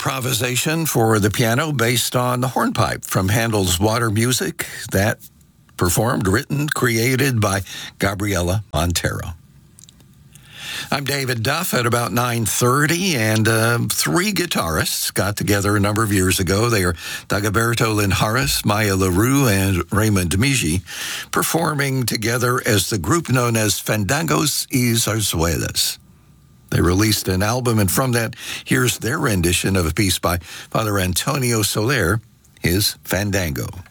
improvisation for the piano based on the hornpipe from Handel's Water Music, that performed, written, created by Gabriela Montero. I'm David Duff at about 9:30, and three guitarists got together a number of years ago. They are Dagoberto Linhares, Maya LaRue, and Raymond Miji, performing together as the group known as Fandangos y Zarzuelas. They released an album, and from that, here's their rendition of a piece by Father Antonio Soler, his Fandango.